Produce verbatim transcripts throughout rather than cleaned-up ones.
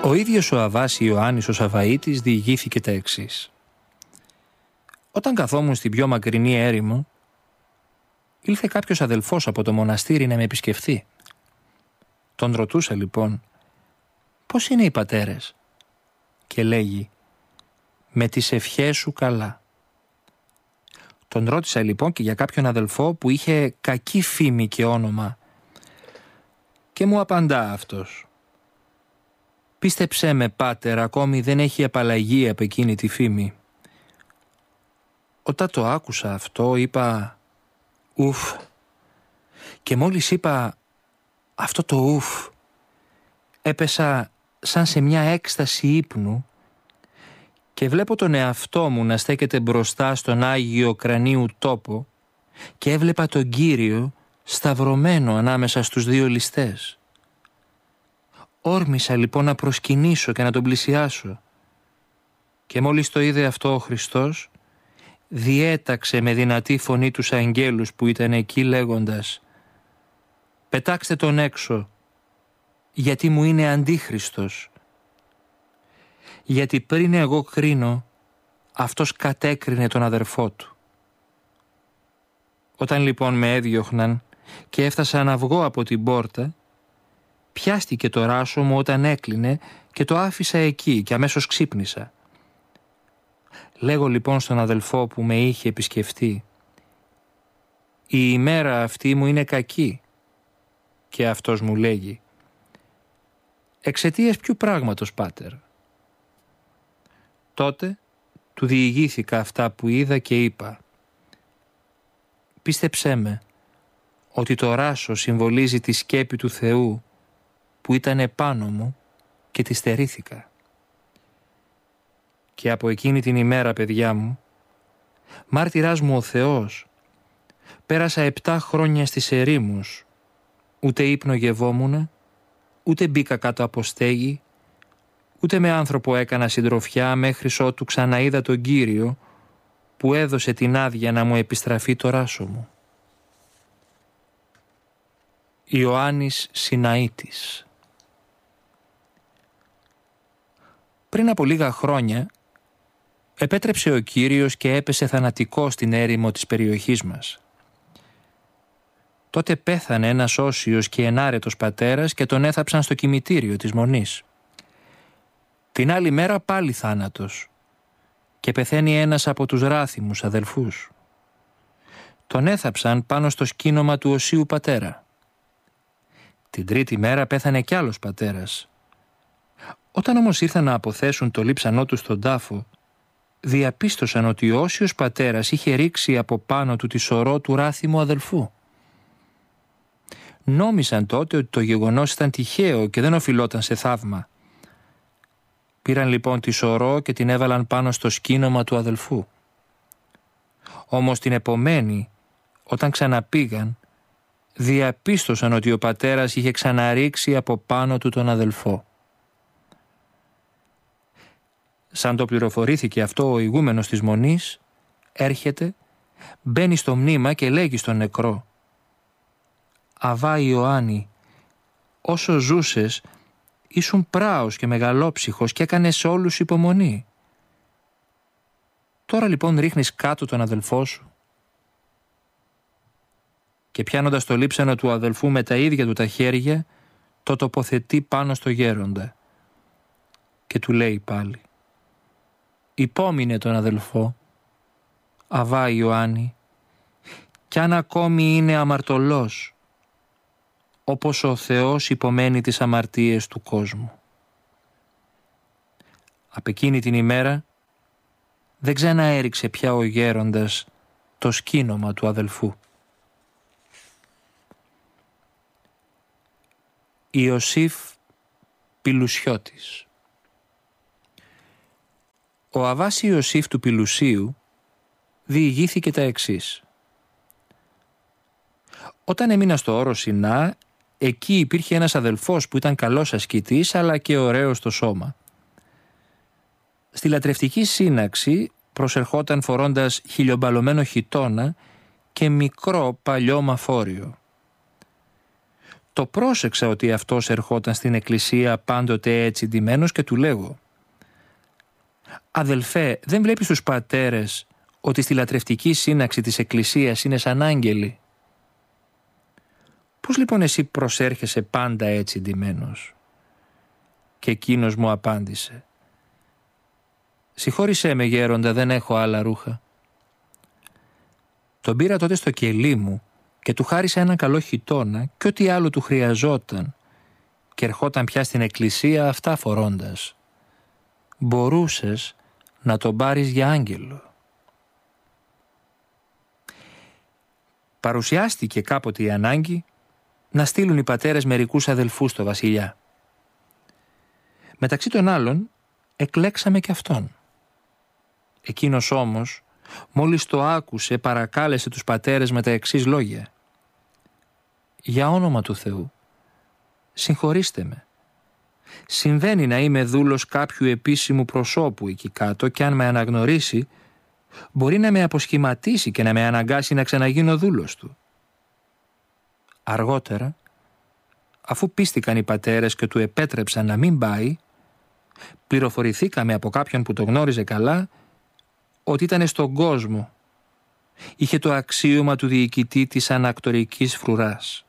Ο ίδιος ο Αββάς Ιωάννης ο Σαβαΐτης διηγήθηκε τα εξής. Όταν καθόμουν στην πιο μακρινή έρημο, ήλθε κάποιος αδελφός από το μοναστήρι να με επισκεφθεί. Τον ρωτούσα λοιπόν, πώς είναι οι πατέρες? Και λέγει, με τις ευχές σου καλά. Τον ρώτησα λοιπόν και για κάποιον αδελφό που είχε κακή φήμη και όνομα. Και μου απαντά αυτός, πίστεψέ με πάτερ, ακόμη δεν έχει απαλλαγή από εκείνη τη φήμη. Όταν το άκουσα αυτό είπα ουφ, και μόλις είπα αυτό το ουφ έπεσα σαν σε μια έκσταση ύπνου και βλέπω τον εαυτό μου να στέκεται μπροστά στον Άγιο Κρανίου τόπο και έβλεπα τον Κύριο σταυρωμένο ανάμεσα στους δύο ληστές. Όρμησα λοιπόν να προσκυνήσω και να τον πλησιάσω και μόλις το είδε αυτό ο Χριστός διέταξε με δυνατή φωνή τους αγγέλους που ήταν εκεί λέγοντας, πετάξτε τον έξω γιατί μου είναι αντίχριστος. Γιατί πριν εγώ κρίνω, αυτός κατέκρινε τον αδερφό του. Όταν λοιπόν με έδιωχναν και έφτασα να βγω από την πόρτα, πιάστηκε το ράσο μου όταν έκλεινε και το άφησα εκεί και αμέσως ξύπνησα. Λέγω λοιπόν στον αδελφό που με είχε επισκεφτεί, η ημέρα αυτή μου είναι κακή. Και αυτός μου λέγει, εξαιτίας ποιου πράγματος πάτερ? Τότε του διηγήθηκα αυτά που είδα και είπα, πίστεψέ με ότι το ράσο συμβολίζει τη σκέπη του Θεού που ήταν επάνω μου και τη στερήθηκα. Και από εκείνη την ημέρα, παιδιά μου, μάρτυράς μου ο Θεός, πέρασα επτά χρόνια στις ερήμους, ούτε ύπνο γευόμουνα, ούτε μπήκα κάτω από στέγη, ούτε με άνθρωπο έκανα συντροφιά μέχρι ότου ξαναείδα τον Κύριο που έδωσε την άδεια να μου επιστραφεί το ράσο μου. Ιωάννης Σιναΐτης. Πριν από λίγα χρόνια επέτρεψε ο Κύριος και έπεσε θανατικό στην έρημο της περιοχής μας. Τότε πέθανε ένας όσιος και ενάρετος πατέρας και τον έθαψαν στο κημητήριο της Μονής. Την άλλη μέρα πάλι θάνατος και πεθαίνει ένας από τους ράθιμους αδελφούς. Τον έθαψαν πάνω στο σκήνομα του οσίου πατέρα. Την τρίτη μέρα πέθανε κι άλλος πατέρας. Όταν όμως ήρθαν να αποθέσουν το λείψανό του στον τάφο, διαπίστωσαν ότι ο όσιος πατέρας είχε ρίξει από πάνω του τη σωρό του ράθιμου αδελφού. Νόμισαν τότε ότι το γεγονός ήταν τυχαίο και δεν οφειλόταν σε θαύμα. Πήραν λοιπόν τη σωρό και την έβαλαν πάνω στο σκήνομα του αδελφού. Όμως την επομένη, όταν ξαναπήγαν, διαπίστωσαν ότι ο πατέρας είχε ξαναρίξει από πάνω του τον αδελφό. Σαν το πληροφορήθηκε αυτό, ο ηγούμενος της Μονής έρχεται, μπαίνει στο μνήμα και λέγει στον νεκρό, «Αββά Ιωάννη, όσο ζούσες, ήσουν πράος και μεγαλόψυχος και έκανες όλους υπομονή. Τώρα λοιπόν ρίχνεις κάτω τον αδελφό σου». Και πιάνοντας το λείψανο του αδελφού με τα ίδια του τα χέρια, το τοποθετεί πάνω στο γέροντα. Και του λέει πάλι, «Υπόμεινε τον αδελφό, Αββά Ιωάννη, κι αν ακόμη είναι αμαρτωλός, όπως ο Θεός υπομένει τις αμαρτίες του κόσμου». Απ' εκείνη την ημέρα δεν ξαναέριξε πια ο γέροντας το σκήνομα του αδελφού. Ιωσήφ Πιλουσιώτης. Ο Αββάς Ιωσήφ του Πιλουσίου διηγήθηκε τα εξής. Όταν έμεινα στο Όρος Σινά, εκεί υπήρχε ένας αδελφός που ήταν καλός ασκητής αλλά και ωραίος στο σώμα. Στη λατρευτική σύναξη προσερχόταν φορώντας χιλιομπαλωμένο χιτώνα και μικρό παλιό μαφόριο. Το πρόσεξα ότι αυτός ερχόταν στην εκκλησία πάντοτε έτσι ντυμένος και του λέγω: «Αδελφέ, δεν βλέπεις τους πατέρες ότι στη λατρευτική σύναξη της εκκλησίας είναι σαν άγγελοι? Πώς λοιπόν εσύ προσέρχεσαι πάντα έτσι ντυμένος?» Και εκείνος μου απάντησε: «Συγχώρησέ με, γέροντα, δεν έχω άλλα ρούχα». Τον πήρα τότε στο κελί μου και του χάρισα ένα καλό χιτώνα και ό,τι άλλο του χρειαζόταν και ερχόταν πια στην εκκλησία αυτά φορώντας. Μπορούσες να τον πάρεις για άγγελο. Παρουσιάστηκε κάποτε η ανάγκη να στείλουν οι πατέρες μερικούς αδελφούς στο βασιλιά. Μεταξύ των άλλων εκλέξαμε και αυτόν. Εκείνος όμως, μόλις το άκουσε, παρακάλεσε τους πατέρες με τα εξής λόγια: «Για όνομα του Θεού, συγχωρήστε με. Συμβαίνει να είμαι δούλος κάποιου επίσημου προσώπου εκεί κάτω και αν με αναγνωρίσει, μπορεί να με αποσχηματίσει και να με αναγκάσει να ξαναγίνω δούλος του». Αργότερα, αφού πίστηκαν οι πατέρες και του επέτρεψαν να μην πάει, πληροφορηθήκαμε από κάποιον που το γνώριζε καλά ότι ήταν στον κόσμο. Είχε το αξίωμα του διοικητή της ανακτορικής φρουράς.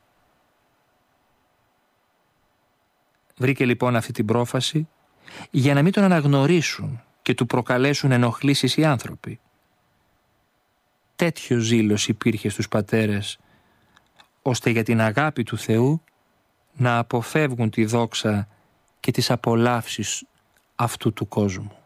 Βρήκε λοιπόν αυτή την πρόφαση για να μην τον αναγνωρίσουν και του προκαλέσουν ενοχλήσεις οι άνθρωποι. Τέτοιο ζήλος υπήρχε στους πατέρες, ώστε για την αγάπη του Θεού να αποφεύγουν τη δόξα και τις απολαύσεις αυτού του κόσμου.